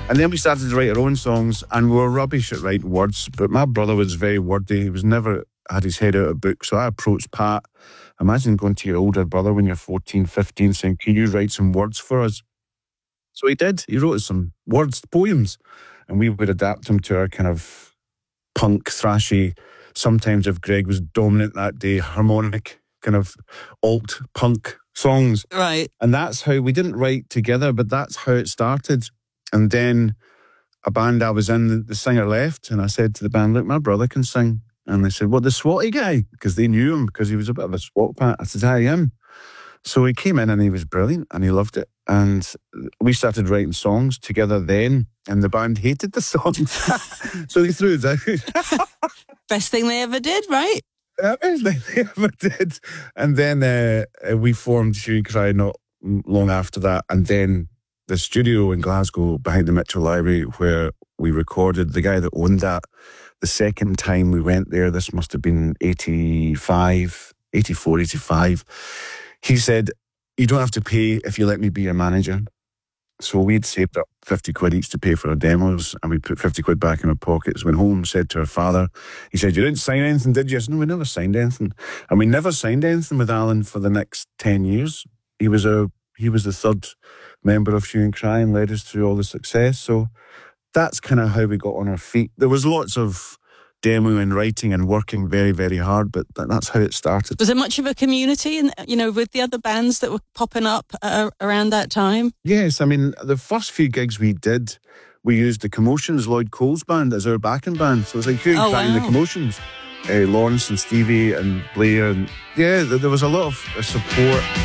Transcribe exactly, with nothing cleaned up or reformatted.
And then we started to write our own songs, and we were rubbish at writing words, but my brother was very wordy. He was never had his head out of a book. So I approached Pat. Imagine going to your older brother when you're fourteen, fifteen, saying, can you write some words for us? So he did. He wrote us some words, poems, and we would adapt them to our kind of punk, thrashy, sometimes if Greg was dominant that day, harmonic, kind of alt punk songs. Right. And that's how, we didn't write together, but that's how it started. And then a band I was in, the singer left, and I said to the band, look, my brother can sing. And they said, what, the swatty guy? Because they knew him, because he was a bit of a swat pat. I said, I am. So he came in and he was brilliant and he loved it. And we started writing songs together then, and the band hated the songs. So they threw it out. Best thing they ever did, right? Best thing they ever did. And then uh, we formed Hue and Cry not long after that. And then the studio in Glasgow behind the Mitchell Library where we recorded, the guy that owned that, the second time we went there, this must have been eighty-five, eighty-four, eighty-five, he said, you don't have to pay if you let me be your manager. So we'd saved up fifty quid each to pay for our demos, and we put fifty quid back in our pockets, went home, said to our father, he said, you didn't sign anything, did you? I said, no, we never signed anything. And we never signed anything with Alan for the next ten years. He was a He was the third member of Hue and Cry and led us through all the success. So that's kind of how we got on our feet. There was lots of demo and writing and working very, very hard, but that's how it started. Was there much of a community, and you know, with the other bands that were popping up uh, around that time? Yes, I mean, the first few gigs we did, we used the Commotions, Lloyd Cole's band, as our backing band. So it was like Hue and oh, Cry wow. and the Commotions. Uh, Lawrence and Stevie and Blair. And yeah, there, there was a lot of uh, support.